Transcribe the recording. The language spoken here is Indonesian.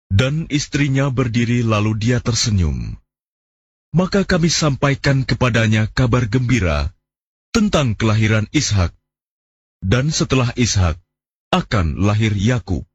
Dan istrinya berdiri lalu dia tersenyum. Maka kami sampaikan kepadanya kabar gembira tentang kelahiran Ishak. Dan setelah Ishak akan lahir Yakub.